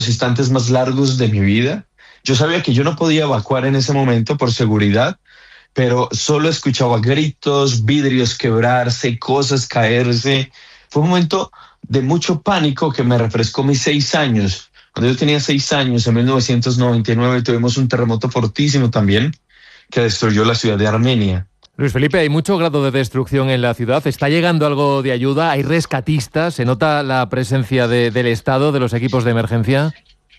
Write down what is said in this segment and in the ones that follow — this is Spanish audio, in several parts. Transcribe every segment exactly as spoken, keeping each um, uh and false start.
instantes más largos de mi vida. Yo sabía que yo no podía evacuar en ese momento por seguridad, pero solo escuchaba gritos, vidrios quebrarse, cosas caerse. Fue un momento de mucho pánico que me refrescó mis seis años. Cuando yo tenía seis años, en mil novecientos noventa y nueve, tuvimos un terremoto fortísimo también que destruyó la ciudad de Armenia. Luis Felipe, hay mucho grado de destrucción en la ciudad. ¿Está llegando algo de ayuda? ¿Hay rescatistas? ¿Se nota la presencia de, del Estado, de los equipos de emergencia?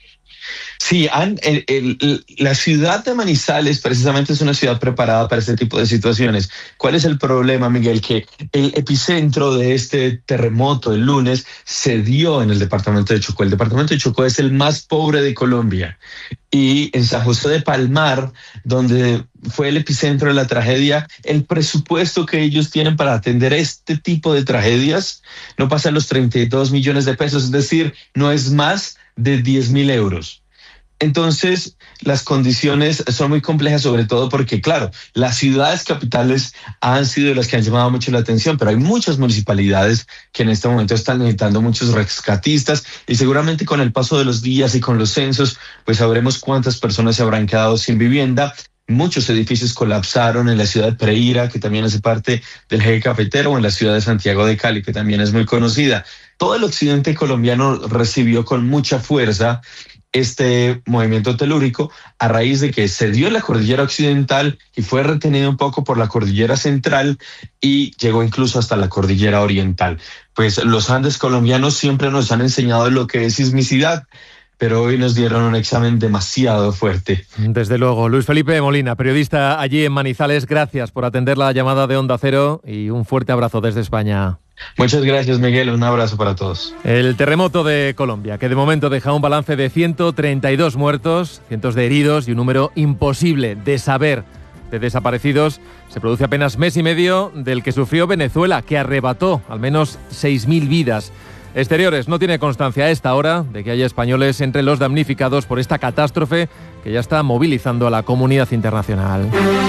Sí, han, el, el, la ciudad de Manizales precisamente es una ciudad preparada para este tipo de situaciones. ¿Cuál es el problema, Miguel? Que el epicentro de este terremoto el lunes se dio en el departamento de Chocó. El departamento de Chocó es el más pobre de Colombia. Y en San José de Palmar, donde fue el epicentro de la tragedia, el presupuesto que ellos tienen para atender este tipo de tragedias no pasa los treinta y dos millones de pesos, es decir, no es más de diez mil euros. Entonces, las condiciones son muy complejas, sobre todo porque, claro, las ciudades capitales han sido las que han llamado mucho la atención, pero hay muchas municipalidades que en este momento están necesitando muchos rescatistas y seguramente con el paso de los días y con los censos, pues sabremos cuántas personas se habrán quedado sin vivienda. Muchos edificios colapsaron en la ciudad de Pereira, que también hace parte del eje cafetero, o en la ciudad de Santiago de Cali, que también es muy conocida. Todo el occidente colombiano recibió con mucha fuerza este movimiento telúrico a raíz de que se dio en la cordillera occidental y fue retenido un poco por la cordillera central y llegó incluso hasta la cordillera oriental. Pues los Andes colombianos siempre nos han enseñado lo que es sismicidad, pero hoy nos dieron un examen demasiado fuerte. Desde luego. Luis Felipe Molina, periodista allí en Manizales, gracias por atender la llamada de Onda Cero y un fuerte abrazo desde España. Muchas gracias, Miguel. Un abrazo para todos. El terremoto de Colombia, que de momento deja un balance de ciento treinta y dos muertos, cientos de heridos y un número imposible de saber de desaparecidos, se produce apenas mes y medio del que sufrió Venezuela, que arrebató al menos seis mil vidas. Exteriores no tiene constancia a esta hora de que haya españoles entre los damnificados por esta catástrofe que ya está movilizando a la comunidad internacional.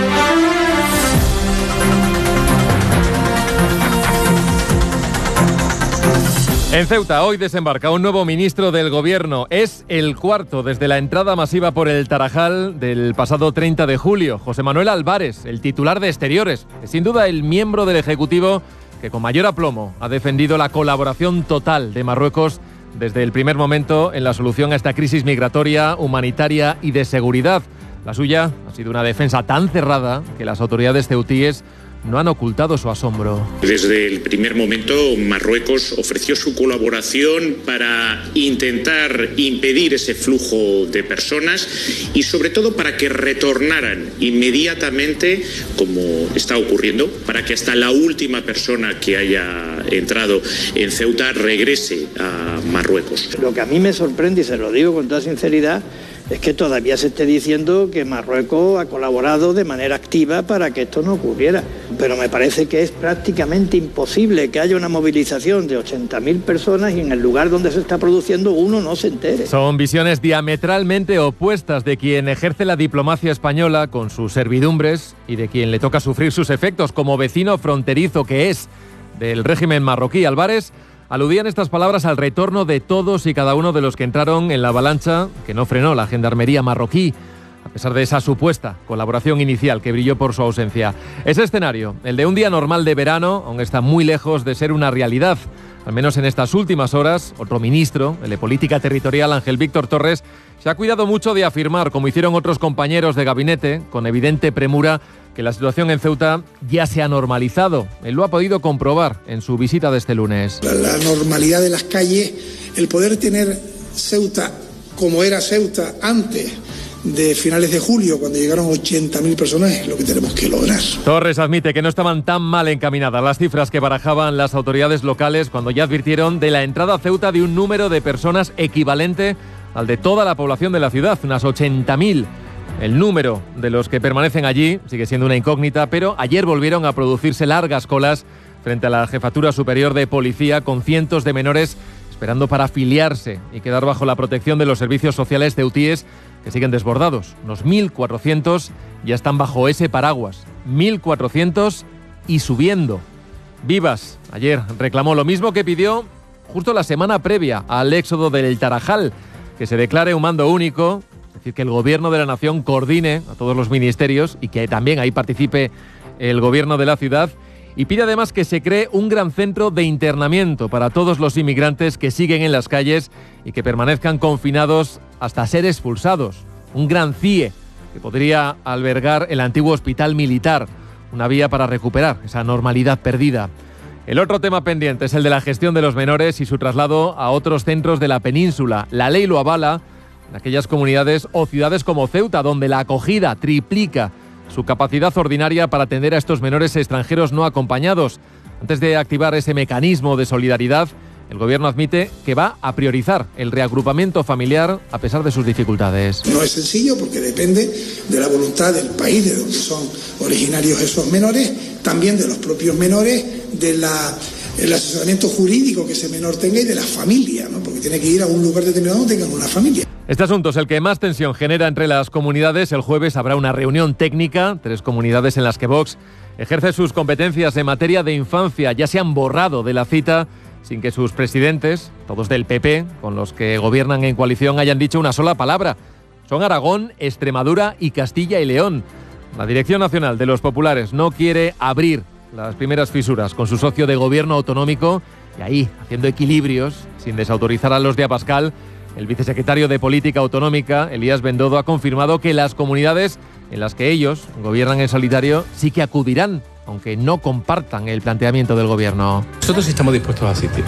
En Ceuta hoy desembarca un nuevo ministro del Gobierno. Es el cuarto desde la entrada masiva por el Tarajal del pasado treinta de julio. José Manuel Álvarez, el titular de Exteriores, es sin duda el miembro del Ejecutivo que con mayor aplomo ha defendido la colaboración total de Marruecos desde el primer momento en la solución a esta crisis migratoria, humanitaria y de seguridad. La suya ha sido una defensa tan cerrada que las autoridades ceutíes no han ocultado su asombro. Desde el primer momento, Marruecos ofreció su colaboración para intentar impedir ese flujo de personas y sobre todo para que retornaran inmediatamente, como está ocurriendo, para que hasta la última persona que haya entrado en Ceuta regrese a Marruecos. Lo que a mí me sorprende, y se lo digo con toda sinceridad, es que todavía se esté diciendo que Marruecos ha colaborado de manera activa para que esto no ocurriera. Pero me parece que es prácticamente imposible que haya una movilización de ochenta mil personas y en el lugar donde se está produciendo uno no se entere. Son visiones diametralmente opuestas de quien ejerce la diplomacia española con sus servidumbres y de quien le toca sufrir sus efectos como vecino fronterizo que es del régimen marroquí. Álvarez aludían estas palabras al retorno de todos y cada uno de los que entraron en la avalancha que no frenó la gendarmería marroquí, a pesar de esa supuesta colaboración inicial que brilló por su ausencia. Ese escenario, el de un día normal de verano, aún está muy lejos de ser una realidad. Al menos en estas últimas horas, otro ministro, el de Política Territorial, Ángel Víctor Torres, se ha cuidado mucho de afirmar, como hicieron otros compañeros de gabinete, con evidente premura, que la situación en Ceuta ya se ha normalizado. Él lo ha podido comprobar en su visita de este lunes. La, la normalidad de las calles, el poder tener Ceuta como era Ceuta antes de finales de julio, cuando llegaron ochenta mil personas, es lo que tenemos que lograr. Torres admite que no estaban tan mal encaminadas las cifras que barajaban las autoridades locales cuando ya advirtieron de la entrada a Ceuta de un número de personas equivalente al de toda la población de la ciudad, unas ochenta mil. El número de los que permanecen allí sigue siendo una incógnita, pero ayer volvieron a producirse largas colas frente a la Jefatura Superior de Policía con cientos de menores esperando para afiliarse y quedar bajo la protección de los servicios sociales ceutíes que siguen desbordados. Unos mil cuatrocientos ya están bajo ese paraguas. mil cuatrocientos y subiendo. Vivas ayer reclamó lo mismo que pidió justo la semana previa al éxodo del Tarajal. que se declare un mando único, es decir, que el gobierno de la nación coordine a todos los ministerios y que también ahí participe el gobierno de la ciudad. Y pide además que se cree un gran centro de internamiento para todos los inmigrantes que siguen en las calles y que permanezcan confinados hasta ser expulsados. Un gran C I E que podría albergar el antiguo hospital militar, una vía para recuperar esa normalidad perdida. El otro tema pendiente es el de la gestión de los menores y su traslado a otros centros de la península. La ley lo avala en aquellas comunidades o ciudades como Ceuta, donde la acogida triplica su capacidad ordinaria para atender a estos menores extranjeros no acompañados. Antes de activar ese mecanismo de solidaridad, el Gobierno admite que va a priorizar el reagrupamiento familiar a pesar de sus dificultades. No es sencillo porque depende de la voluntad del país de donde son originarios esos menores, también de los propios menores, de la, el asesoramiento jurídico que ese menor tenga y de la familia, ¿no? Porque tiene que ir a un lugar determinado donde tengan una familia. Este asunto es el que más tensión genera entre las comunidades. El jueves habrá una reunión técnica, tres comunidades en las que Vox ejerce sus competencias en materia de infancia. Ya se han borrado de la cita sin que sus presidentes, todos del P P, con los que gobiernan en coalición, hayan dicho una sola palabra. Son Aragón, Extremadura y Castilla y León. La Dirección Nacional de los Populares no quiere abrir las primeras fisuras con su socio de gobierno autonómico y ahí, haciendo equilibrios, sin desautorizar a los de Abascal, el vicesecretario de Política Autonómica, Elías Bendodo, ha confirmado que las comunidades en las que ellos gobiernan en solitario sí que acudirán, aunque no compartan el planteamiento del gobierno. Nosotros sí estamos dispuestos a asistir,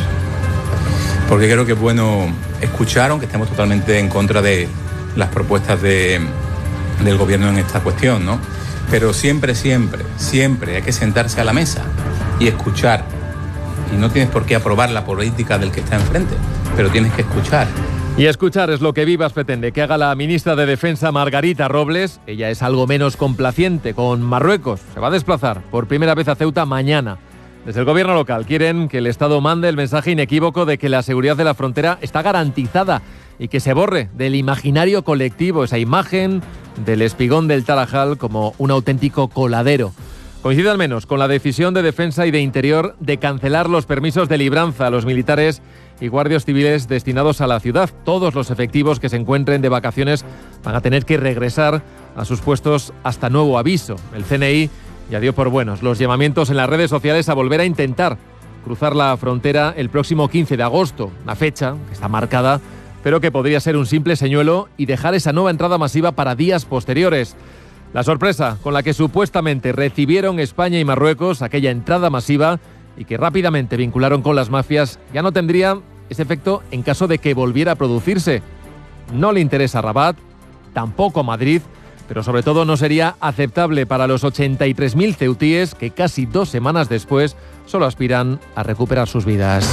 porque creo que es bueno escuchar, aunque estemos totalmente en contra de las propuestas de, del gobierno en esta cuestión, ¿no? Pero siempre, siempre, siempre hay que sentarse a la mesa y escuchar. Y no tienes por qué aprobar la política del que está enfrente, pero tienes que escuchar. Y escuchar es lo que Vivas pretende que haga la ministra de Defensa, Margarita Robles. Ella es algo menos complaciente con Marruecos. Se va a desplazar por primera vez a Ceuta mañana. Desde el gobierno local quieren que el Estado mande el mensaje inequívoco de que la seguridad de la frontera está garantizada y que se borre del imaginario colectivo esa imagen del espigón del Tarajal como un auténtico coladero. Coincide al menos con la decisión de Defensa y de Interior de cancelar los permisos de libranza a los militares y guardias civiles destinados a la ciudad. Todos los efectivos que se encuentren de vacaciones van a tener que regresar a sus puestos hasta nuevo aviso. El C N I ya dio por buenos los llamamientos en las redes sociales a volver a intentar cruzar la frontera el próximo quince de agosto, una fecha que está marcada, pero que podría ser un simple señuelo y dejar esa nueva entrada masiva para días posteriores. La sorpresa con la que supuestamente recibieron España y Marruecos aquella entrada masiva y que rápidamente vincularon con las mafias, ya no tendría ese efecto en caso de que volviera a producirse. No le interesa a Rabat, tampoco a Madrid, pero sobre todo no sería aceptable para los ochenta y tres mil ceutíes que casi dos semanas después solo aspiran a recuperar sus vidas.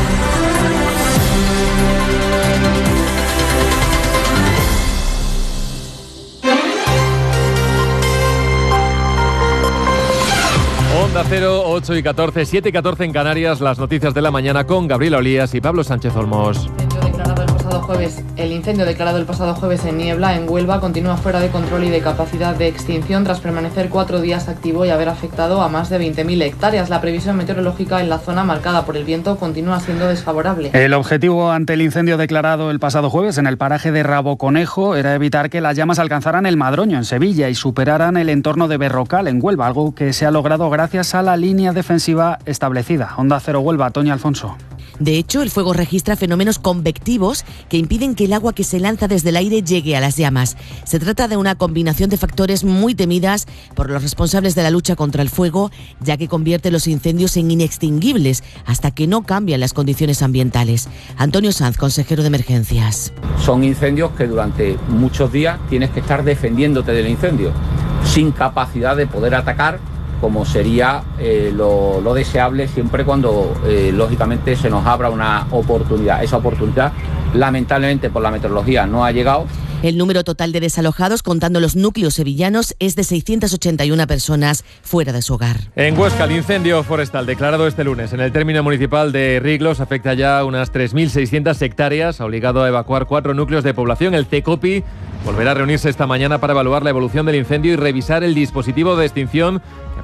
Onda Cero, ocho y catorce, siete y catorce en Canarias, las noticias de la mañana con Gabriela Olías y Pablo Sánchez Olmos. Declarado el pasado jueves, el incendio declarado el pasado jueves en Niebla, en Huelva, continúa fuera de control y de capacidad de extinción tras permanecer cuatro días activo y haber afectado a más de veinte mil hectáreas. La previsión meteorológica en la zona marcada por el viento continúa siendo desfavorable. El objetivo ante el incendio declarado el pasado jueves en el paraje de Raboconejo era evitar que las llamas alcanzaran el Madroño, en Sevilla, y superaran el entorno de Berrocal, en Huelva, algo que se ha logrado gracias a la línea defensiva establecida. Onda Cero Huelva, Toña Alfonso. De hecho, el fuego registra fenómenos convectivos que impiden que el agua que se lanza desde el aire llegue a las llamas. Se trata de una combinación de factores muy temidas por los responsables de la lucha contra el fuego, ya que convierte los incendios en inextinguibles hasta que no cambian las condiciones ambientales. Antonio Sanz, consejero de Emergencias. Son incendios que durante muchos días tienes que estar defendiéndote del incendio, sin capacidad de poder atacar, como sería eh, lo, lo deseable siempre cuando eh, lógicamente se nos abra una oportunidad. Esa oportunidad lamentablemente por la meteorología no ha llegado. El número total de desalojados, contando los núcleos sevillanos, es de seiscientas ochenta y una personas fuera de su hogar. En Huesca, el incendio forestal declarado este lunes en el término municipal de Riglos afecta ya unas tres mil seiscientas hectáreas, ha obligado a evacuar cuatro núcleos de población. El CECOPI volverá a reunirse esta mañana para evaluar la evolución del incendio y revisar el dispositivo de extinción que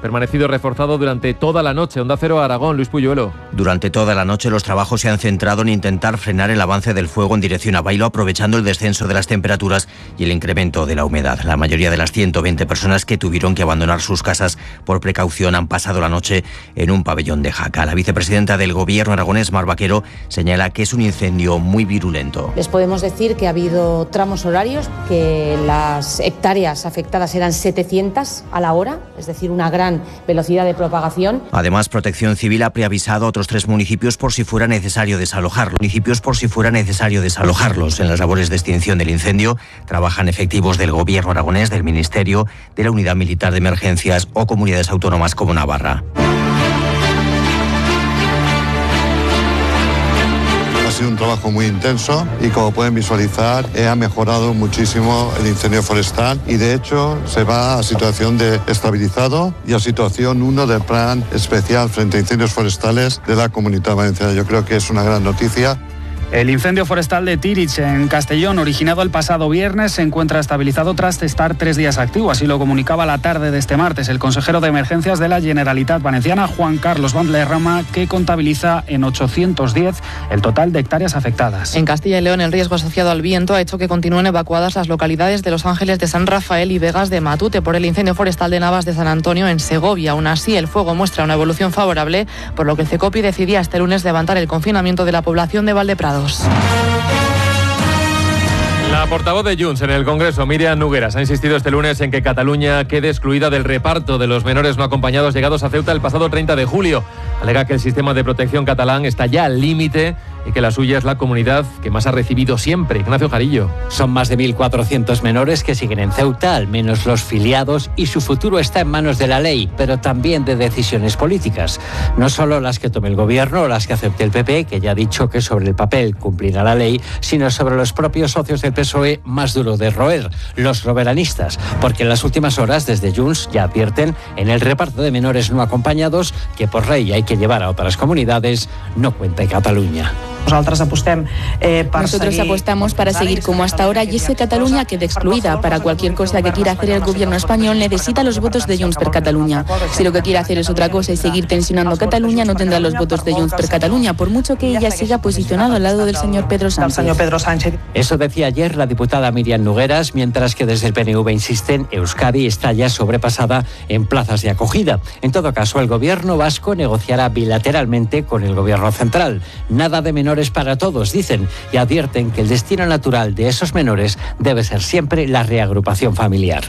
permanecido reforzado durante toda la noche. Onda Cero Aragón, Luis Puyuelo. Durante toda la noche los trabajos se han centrado en intentar frenar el avance del fuego en dirección a Bailo, aprovechando el descenso de las temperaturas y el incremento de la humedad. La mayoría de las ciento veinte personas que tuvieron que abandonar sus casas por precaución han pasado la noche en un pabellón de Jaca. La vicepresidenta del Gobierno aragonés, Mar Vaquero, señala que es un incendio muy virulento. Les podemos decir que ha habido tramos horarios, que las hectáreas afectadas eran setecientas a la hora, es decir, una gran velocidad de propagación. Además, Protección Civil ha preavisado a otros tres municipios por si fuera necesario desalojarlos. Municipios por si fuera necesario desalojarlos. En las labores de extinción del incendio trabajan efectivos del Gobierno aragonés, del Ministerio, de la Unidad Militar de Emergencias o comunidades autónomas como Navarra. Ha sido un trabajo muy intenso y, como pueden visualizar, eh, ha mejorado muchísimo el incendio forestal y, de hecho, se va a situación de estabilizado y a situación uno del plan especial frente a incendios forestales de la Comunidad Valenciana. Yo creo que es una gran noticia. El incendio forestal de Tirich, en Castellón, originado el pasado viernes, se encuentra estabilizado tras estar tres días activo. Así lo comunicaba la tarde de este martes el consejero de Emergencias de la Generalitat Valenciana, Juan Carlos Valderrama, que contabiliza en ochocientos diez el total de hectáreas afectadas. En Castilla y León, el riesgo asociado al viento ha hecho que continúen evacuadas las localidades de Los Ángeles de San Rafael y Vegas de Matute por el incendio forestal de Navas de San Antonio en Segovia. Aún así, el fuego muestra una evolución favorable, por lo que el CECOPI decidía este lunes levantar el confinamiento de la población de Valdeprados. La portavoz de Junts en el Congreso, Míriam Nogueras, ha insistido este lunes en que Cataluña quede excluida del reparto de los menores no acompañados llegados a Ceuta el pasado treinta de julio. Alega que el sistema de protección catalán está ya al límite y que la suya es la comunidad que más ha recibido siempre. Ignacio Jarillo. Son más de mil cuatrocientos menores que siguen en Ceuta, al menos los filiados, y su futuro está en manos de la ley, pero también de decisiones políticas. No solo las que tome el Gobierno o las que acepte el P P, que ya ha dicho que sobre el papel cumplirá la ley, sino sobre los propios socios del P S O E más duro de roer, los soberanistas, porque en las últimas horas desde Junts ya advierten en el reparto de menores no acompañados que por ley hay que llevar a otras comunidades, no cuenta en Cataluña. Nosotros apostemos, eh, para Nosotros seguir... apostamos para seguir como hasta ahora y es que Cataluña quede excluida. Para cualquier cosa que quiera hacer el gobierno español necesita los votos de Junts per Catalunya. Si lo que quiere hacer es otra cosa y seguir tensionando Cataluña, no tendrá los votos de Junts per Catalunya, por mucho que ella siga posicionado al lado del señor Pedro Sánchez. Eso decía ayer la diputada Míriam Nogueras, mientras que desde el P N V insisten, Euskadi está ya sobrepasada en plazas de acogida. En todo caso, el gobierno vasco negociará bilateralmente con el gobierno central. Nada de menores para todos, dicen, y advierten que el destino natural de esos menores debe ser siempre la reagrupación familiar.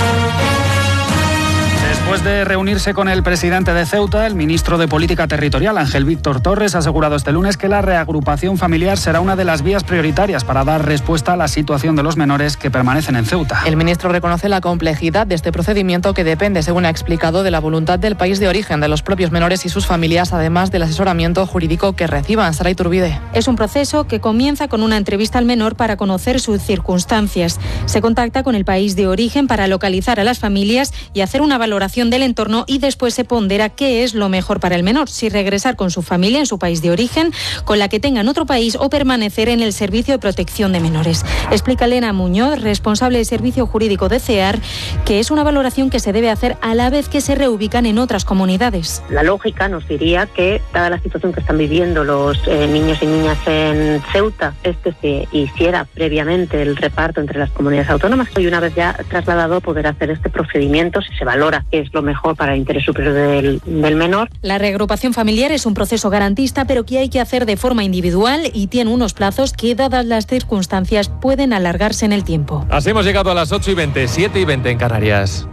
Después de reunirse con el presidente de Ceuta, el ministro de Política Territorial, Ángel Víctor Torres, ha asegurado este lunes que la reagrupación familiar será una de las vías prioritarias para dar respuesta a la situación de los menores que permanecen en Ceuta. El ministro reconoce la complejidad de este procedimiento que depende, según ha explicado, de la voluntad del país de origen de los propios menores y sus familias, además del asesoramiento jurídico que reciban. Sara Iturbide. Es un proceso que comienza con una entrevista al menor para conocer sus circunstancias. Se contacta con el país de origen para localizar a las familias y hacer una valoración del entorno y después se pondera qué es lo mejor para el menor, si regresar con su familia en su país de origen, con la que tenga en otro país o permanecer en el Servicio de Protección de Menores. Explica Elena Muñoz, responsable del Servicio Jurídico de CEAR, que es una valoración que se debe hacer a la vez que se reubican en otras comunidades. La lógica nos diría que, dada la situación que están viviendo los eh, niños y niñas en Ceuta, es que se hiciera previamente el reparto entre las comunidades autónomas y una vez ya trasladado poder hacer este procedimiento si se valora que es lo mejor para el interés superior del, del menor. La reagrupación familiar es un proceso garantista, pero que hay que hacer de forma individual y tiene unos plazos que, dadas las circunstancias, pueden alargarse en el tiempo. Así hemos llegado a las ocho y veinte, siete y veinte en Canarias.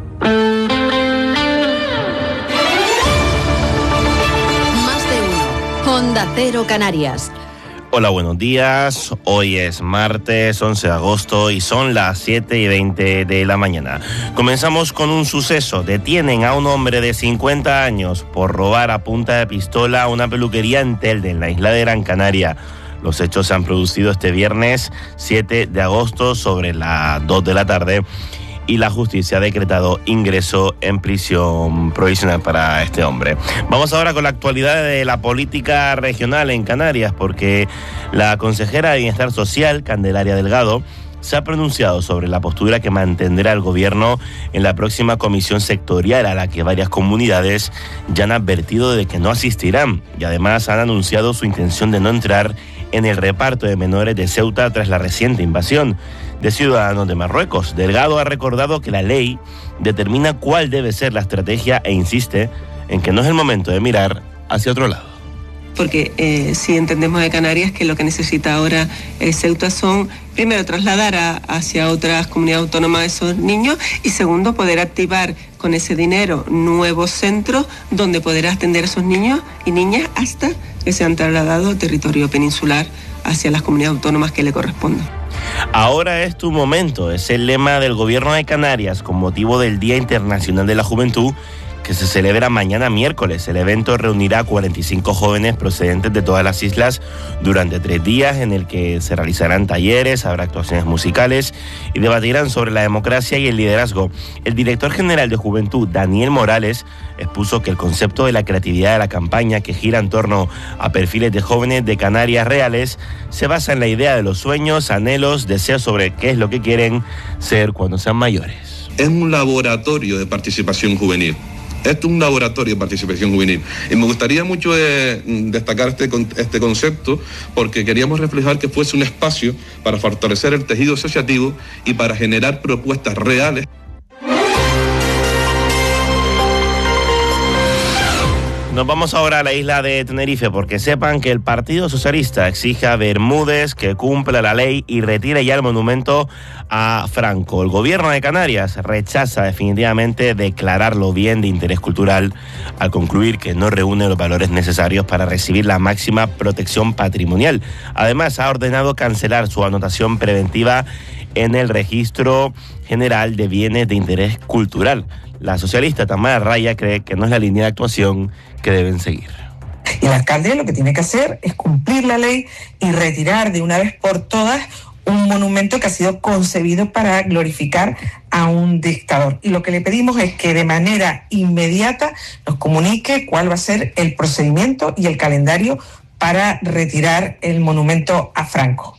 Más de uno. Onda Cero Canarias. Hola, buenos días. Hoy es martes once de agosto y son las siete y veinte de la mañana. Comenzamos con un suceso. Detienen a un hombre de cincuenta años por robar a punta de pistola una peluquería en Telde, en la isla de Gran Canaria. Los hechos se han producido este viernes siete de agosto sobre las dos de la tarde y la justicia ha decretado ingreso en prisión provisional para este hombre. Vamos ahora con la actualidad de la política regional en Canarias, porque la consejera de Bienestar Social, Candelaria Delgado, se ha pronunciado sobre la postura que mantendrá el gobierno en la próxima comisión sectorial, a la que varias comunidades ya han advertido de que no asistirán, y además han anunciado su intención de no entrar en el reparto de menores de Ceuta tras la reciente invasión de ciudadanos de Marruecos. Delgado ha recordado que la ley determina cuál debe ser la estrategia e insiste en que no es el momento de mirar hacia otro lado. Porque eh, si entendemos de Canarias que lo que necesita ahora eh, Ceuta son, primero, trasladar a, hacia otras comunidades autónomas a esos niños, y segundo, poder activar con ese dinero nuevos centros donde poder atender a esos niños y niñas hasta que se han trasladado al territorio peninsular hacia las comunidades autónomas que le correspondan. Ahora es tu momento, es el lema del gobierno de Canarias con motivo del Día Internacional de la Juventud, que se celebra mañana miércoles. El evento reunirá a cuarenta y cinco jóvenes procedentes de todas las islas durante tres días, en el que se realizarán talleres, habrá actuaciones musicales y debatirán sobre la democracia y el liderazgo. El director general de Juventud, Daniel Morales, expuso que el concepto de la creatividad de la campaña, que gira en torno a perfiles de jóvenes de Canarias reales, se basa en la idea de los sueños, anhelos, deseos sobre qué es lo que quieren ser cuando sean mayores. Es un laboratorio de participación juvenil. Esto es un laboratorio de participación juvenil. Y me gustaría mucho eh, destacar este, este concepto, porque queríamos reflejar que fuese un espacio para fortalecer el tejido asociativo y para generar propuestas reales. Nos vamos ahora a la isla de Tenerife, porque sepan que el Partido Socialista exige a Bermúdez que cumpla la ley y retire ya el monumento a Franco. El gobierno de Canarias rechaza definitivamente declararlo bien de interés cultural, al concluir que no reúne los valores necesarios para recibir la máxima protección patrimonial. Además, ha ordenado cancelar su anotación preventiva en el Registro General de Bienes de Interés Cultural. La socialista Tamara Raya cree que no es la línea de actuación que deben seguir. Y el alcalde lo que tiene que hacer es cumplir la ley y retirar de una vez por todas un monumento que ha sido concebido para glorificar a un dictador. Y lo que le pedimos es que de manera inmediata nos comunique cuál va a ser el procedimiento y el calendario para retirar el monumento a Franco.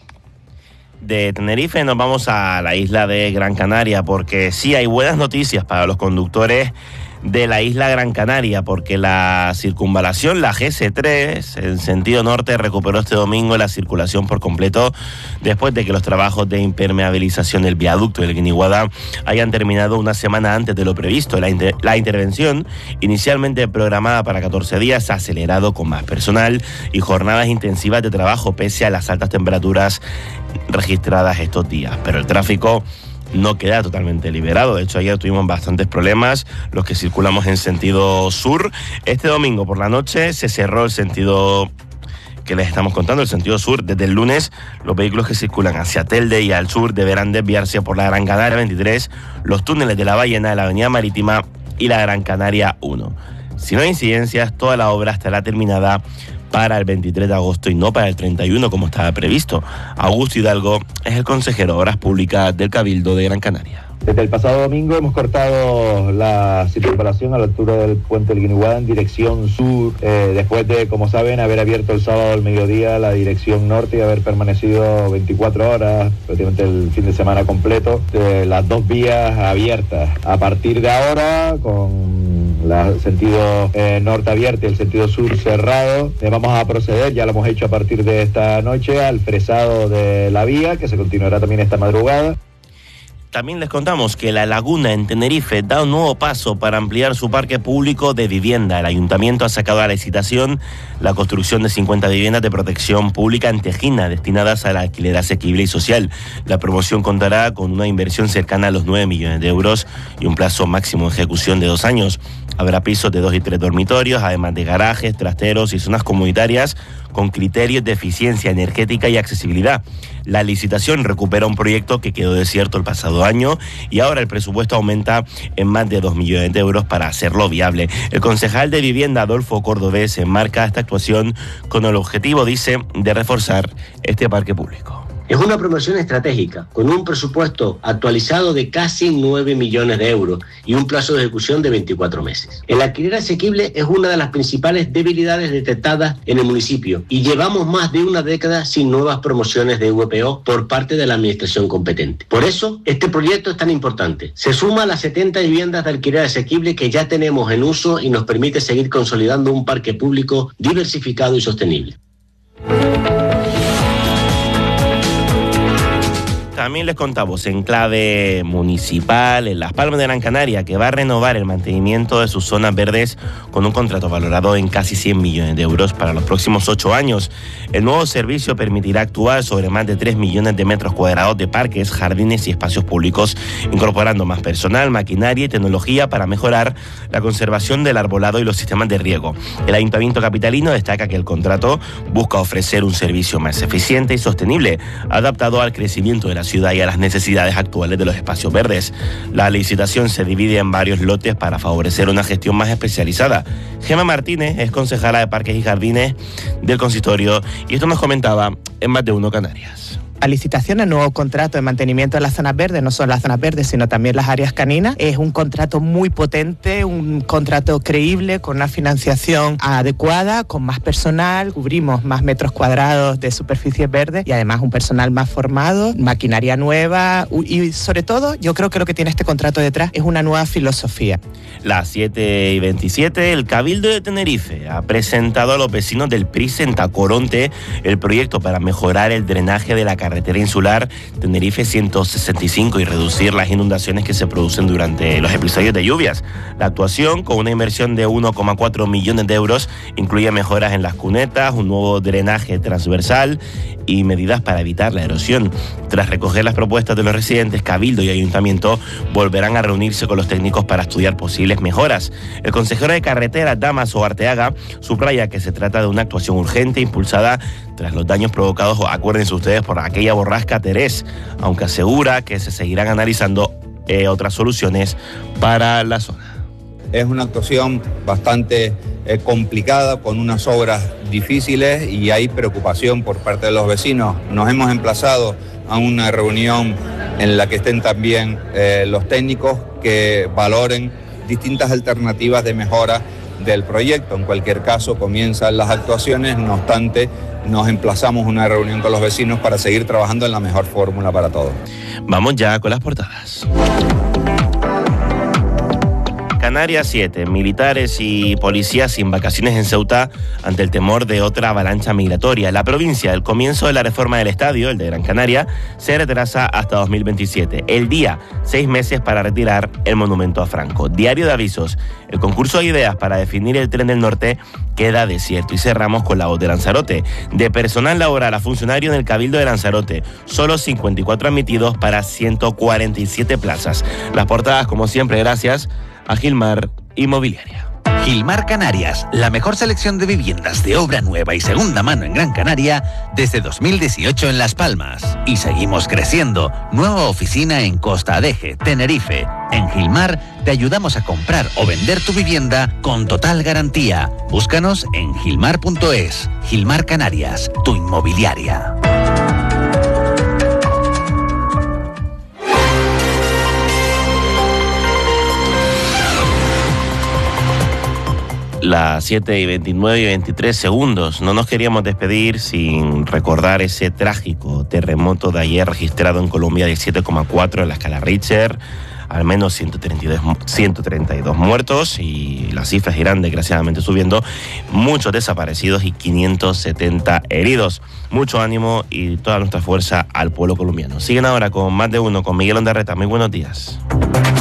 De Tenerife nos vamos a la isla de Gran Canaria, porque sí hay buenas noticias para los conductores de la isla Gran Canaria, porque la circunvalación, la G C tres, en sentido norte, recuperó este domingo la circulación por completo después de que los trabajos de impermeabilización del viaducto del Guiniguada hayan terminado una semana antes de lo previsto. La, inter- la intervención, inicialmente programada para catorce días, ha acelerado con más personal y jornadas intensivas de trabajo pese a las altas temperaturas registradas estos días. Pero el tráfico no queda totalmente liberado. De hecho, ayer tuvimos bastantes problemas los que circulamos en sentido sur. Este domingo por la noche se cerró el sentido que les estamos contando, el sentido sur. Desde el lunes, los vehículos que circulan hacia Telde y al sur deberán desviarse por la Gran Canaria veintitrés, los túneles de la Ballena, de la Avenida Marítima y la Gran Canaria uno. Si no hay incidencias, toda la obra estará terminada para el veintitrés de agosto y no para el treinta y uno como estaba previsto. Augusto Hidalgo es el consejero de Obras Públicas del Cabildo de Gran Canaria. Desde el pasado domingo hemos cortado la circunvalación a la altura del puente del Guiniguada en dirección sur, eh, después de, como saben, haber abierto el sábado al mediodía la dirección norte y haber permanecido veinticuatro horas, prácticamente el fin de semana completo, de las dos vías abiertas. A partir de ahora, con el sentido eh, norte abierto y el sentido sur cerrado, eh, vamos a proceder, ya lo hemos hecho a partir de esta noche, al fresado de la vía, que se continuará también esta madrugada. También les contamos que La Laguna en Tenerife da un nuevo paso para ampliar su parque público de vivienda. El ayuntamiento ha sacado a la licitación la construcción de cincuenta viviendas de protección pública en Tejina, destinadas al alquiler asequible y social. La promoción contará con una inversión cercana a los nueve millones de euros y un plazo máximo de ejecución de dos años. Habrá pisos de dos y tres dormitorios, además de garajes, trasteros y zonas comunitarias con criterios de eficiencia energética y accesibilidad. La licitación recupera un proyecto que quedó desierto el pasado año y ahora el presupuesto aumenta en más de dos millones de euros para hacerlo viable. El concejal de Vivienda, Adolfo Cordobés, enmarca esta actuación con el objetivo, dice, de reforzar este parque público. Es una promoción estratégica, con un presupuesto actualizado de casi nueve millones de euros y un plazo de ejecución de veinticuatro meses. El alquiler asequible es una de las principales debilidades detectadas en el municipio y llevamos más de una década sin nuevas promociones de V P O por parte de la administración competente. Por eso, este proyecto es tan importante. Se suma a las setenta viviendas de alquiler asequible que ya tenemos en uso y nos permite seguir consolidando un parque público diversificado y sostenible. También les contamos en clave municipal en Las Palmas de Gran Canaria que va a renovar el mantenimiento de sus zonas verdes con un contrato valorado en casi cien millones de euros para los próximos ocho años. El nuevo servicio permitirá actuar sobre más de tres millones de metros cuadrados de parques, jardines y espacios públicos, incorporando más personal, maquinaria y tecnología para mejorar la conservación del arbolado y los sistemas de riego. El Ayuntamiento capitalino destaca que el contrato busca ofrecer un servicio más eficiente y sostenible, adaptado al crecimiento de la ciudad y a las necesidades actuales de los espacios verdes. La licitación se divide en varios lotes para favorecer una gestión más especializada. Gemma Martínez es concejala de Parques y Jardines del consistorio y esto nos comentaba en Más de Uno Canarias. La licitación, el nuevo contrato de mantenimiento de las zonas verdes, no son las zonas verdes, sino también las áreas caninas. Es un contrato muy potente, un contrato creíble, con una financiación adecuada, con más personal, cubrimos más metros cuadrados de superficies verdes y además un personal más formado, maquinaria nueva y sobre todo yo creo que lo que tiene este contrato detrás es una nueva filosofía. Las siete y veintisiete, el Cabildo de Tenerife ha presentado a los vecinos del P R I S en Tacoronte el proyecto para mejorar el drenaje de la carretera carretera insular Tenerife ciento sesenta y cinco y reducir las inundaciones que se producen durante los episodios de lluvias. La actuación, con una inversión de uno coma cuatro millones de euros, incluye mejoras en las cunetas, un nuevo drenaje transversal y medidas para evitar la erosión. Tras recoger las propuestas de los residentes, Cabildo y Ayuntamiento volverán a reunirse con los técnicos para estudiar posibles mejoras. El consejero de carretera, Damaso Arteaga, subraya que se trata de una actuación urgente impulsada tras los daños provocados, acuérdense ustedes, por aquella borrasca Terés, aunque asegura que se seguirán analizando eh, otras soluciones para la zona. Es una actuación bastante eh, complicada, con unas obras difíciles y hay preocupación por parte de los vecinos. Nos hemos emplazado a una reunión en la que estén también eh, los técnicos que valoren distintas alternativas de mejora del proyecto. En cualquier caso, comienzan las actuaciones, no obstante, nos emplazamos a una reunión con los vecinos para seguir trabajando en la mejor fórmula para todos. Vamos ya con las portadas. Canarias siete, militares y policías sin vacaciones en Ceuta ante el temor de otra avalancha migratoria. La provincia, el comienzo de la reforma del estadio, el de Gran Canaria, se retrasa hasta dos mil veintisiete. El día, seis meses para retirar el monumento a Franco. Diario de avisos, el concurso de ideas para definir el tren del norte queda desierto. Y cerramos con la voz de Lanzarote. De personal laboral a funcionario en el Cabildo de Lanzarote, solo cincuenta y cuatro admitidos para ciento cuarenta y siete plazas. Las portadas, como siempre, gracias a Gilmar Inmobiliaria. Gilmar Canarias, la mejor selección de viviendas de obra nueva y segunda mano en Gran Canaria desde dos mil dieciocho en Las Palmas. Y seguimos creciendo. Nueva oficina en Costa Adeje, Tenerife. En Gilmar te ayudamos a comprar o vender tu vivienda con total garantía. Búscanos en gilmar punto es. Gilmar Canarias, tu inmobiliaria. Las siete y veintinueve y veintitrés segundos. No nos queríamos despedir sin recordar ese trágico terremoto de ayer registrado en Colombia de siete coma cuatro en la escala Richter. Al menos ciento treinta y dos, ciento treinta y dos muertos y las cifras irán desgraciadamente subiendo. Muchos desaparecidos y quinientos setenta heridos. Mucho ánimo y toda nuestra fuerza al pueblo colombiano. Siguen ahora con Más de Uno con Miguel Ondarreta. Muy buenos días.